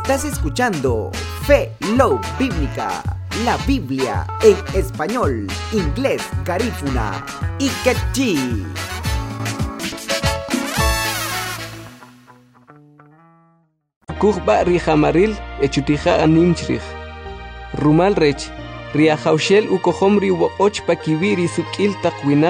Estás escuchando Fe Love Bíblica, la Biblia en español, inglés, garífuna y quechí. Kuchba rihamaril echutija animchrich. Rumal rech, riahaushel ukohomri uoch pakiviri sukil takwinak.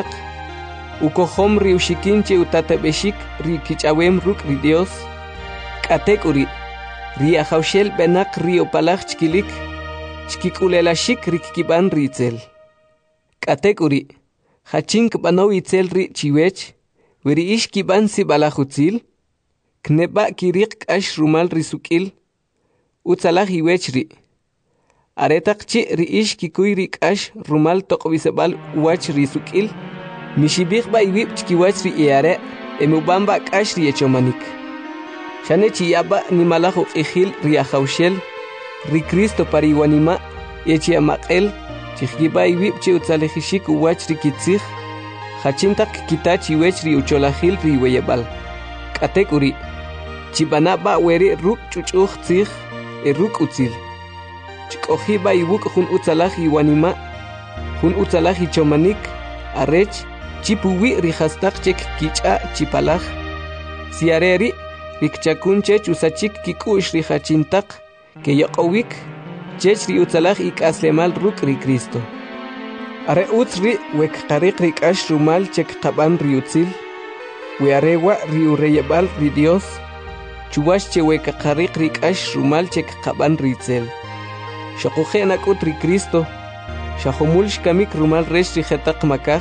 Ukohomri ushikinche utatabeshik rikichawem ruk ri Dios. Katekuri, riahaushel benak riopalach chkilik. Chkikulelashik rikkiban ritzel. Katekuri, hachink banowitzel ri chiwech, wiri ishkiban si balahutzil. Kneba kirik ash rumal risukil, utsalah iwechri. Aretakchi riish kikuirik ash rumal tokwisabal wach risukil, mishibikba iwip chkiwachri iare, emubamba ash riechomanik. Shane chiyaba ni malajo ihil riahaushel, ri Cristo pariwanima, echiamakel, chihiba iwip chi utsalehishik wach rikitzih, hachintak kitachi wechri ucholahil riweyabal. Katekuri. Chibanaba weri ruk chuchuch tzich ruk utzil. Chikohiba iwuk hun utzalah iwanima, hun utzalah ichomanik, arech, chipuwi rihastak chek kicha chipalah. Siareri, rikchakunchech usachik kikush rihachintak, ke yokowik, chech ri utzalah ikaslemal ruk ri Cristo. Are utzri wek karik rikash rumal chek kaban ri utzil, wearewa ri ureyabal ri Dios. Chuwash cheweka karik rikash rumal chek kaban ritzel. Shakujena kutri Cristo. Shahomulsh kamik rumal rech rihetak makaj.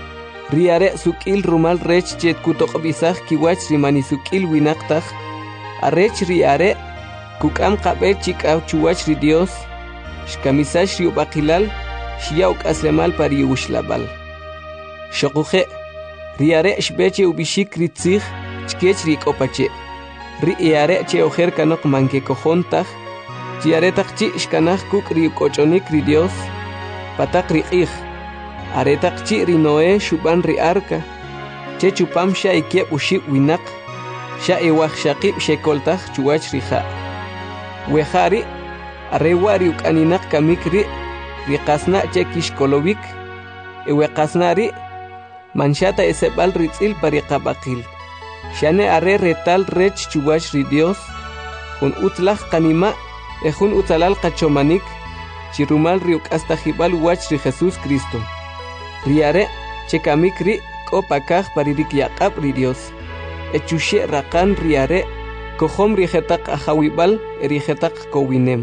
Riare sukil rumal rech chet kutok bisaj kiwach rimani sukil winaktaj. Arech riare kukam kabe chikaw chuwach ri Dios. Shkamisash riubakilal shiauk aslemal pari ushlabal. Shakuje riare shbeche ubishik ritzig chkech rikopache. Ri iare che ojer kanok manke cojontaj, chiaretak chi shkanaj kuk ri kochonik ri Dios, patak ri ij, aretak chi ri Noé shuban ri arka, che chupam sha ikiep ushib winak, sha ewaj shaqib shekoltaj chuwach ri ja. Wejari, arewa ri ukaninak kamik ri qasna che kishkolovik, ewekasna ri, manshata esebal ritzil pari qabakil. Shane are retal rech chuwach ri Dios, hun utlah kanima, hun utalal kachomanik, chirumal riuk hasta jibal wach ri Jesús Cristo. Riare, chekamik ri, kopakaj paririk yakab ri Dios. Echushe rakan riare, kohom rijetak ajawibal, rijetak kowinem.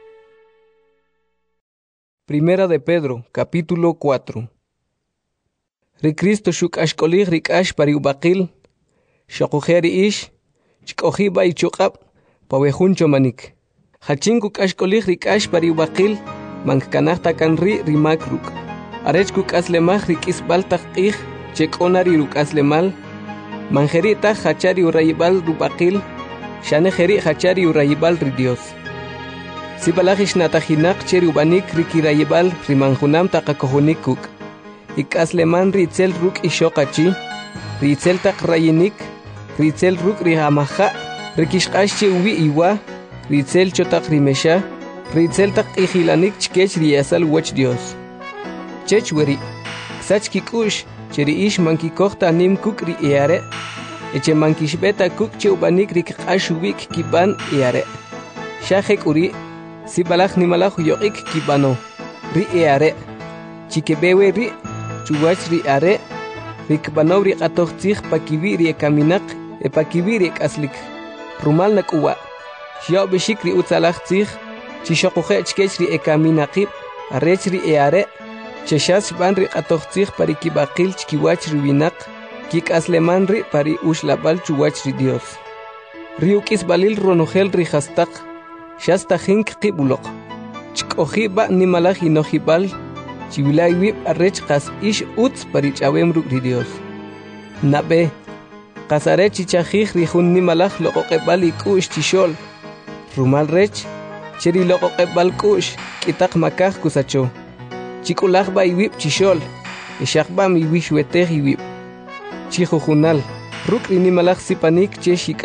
Primera de Pedro, capítulo 4. Ri Cristo shuk ashkolig rikash pariubakil, Shakujeri ish, chkohiba y chokab, pawejuncho manik. Hachinku kashkolig rikash pariubakil, mankanahta kanri rimakruk. Arechkuk aslemah rikisbaltak ij, chekonari ruk aslemal. Manjerita hachari urayibal rubakil, shanejeri hachari urayibal ri Dios. Sibalahish natahinak cheri ubanik rikirayibal rimanjunam takakohunikuk. Ikasleman ritzel ruk ishokachi, ritzel tak rayinik, ritzel ruk rihamaha, rikishkashi uwi iwa, ritzel chotak rimesha, ritzel tak ihilanik chkech riyasal wach Dios. Chechweri, sach kikush, cheri ish mankikohta nim kuk ri eare, eche mankishbeta kuk che ubanik rikikash uwik kiban eare. Shahek uri, sibalach nimalach yoik kibano, ri eare, chikebewe ri, chuwach ri are, rikbanowri atochtzich pakiviri kaminak, epakiviri aslik. Rumal nakuwa. Xiao beshikri utzalachtzich, chishokuche chkechri ekaminakib, arechri eare, cheshas banri atochtzich parikibakil chkiwachri winak, kik aslemanri pari ushlabal chuwachri Dios. Riukis balil ronogel rihastak, shasta hink kibulok. Chkohiba nimalach inohibal, chivilay wip arrech kas ish utz parichawem ruk ri Dios. Nabe, kasare chichajij rihun nimalach loqoqebal ikush chishol. Rumal rech, cheri loqoqebal kush, kitak makaj kusacho. Chikulaj ba iwip chishol, ishakba mi wishwetej iwip. Chihujunal, ruk ri nimalach sipanik che